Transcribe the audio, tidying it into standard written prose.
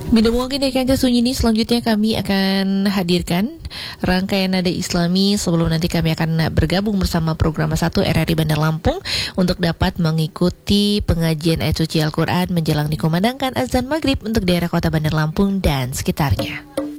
Bila mungkin dari kancah sunyi ini, selanjutnya kami akan hadirkan rangkaian nada Islami sebelum nanti kami akan bergabung bersama program 1 RRI Bandar Lampung untuk dapat mengikuti pengajian ayat suci Al-Quran menjelang dikumandangkan azan maghrib untuk daerah kota Bandar Lampung dan sekitarnya.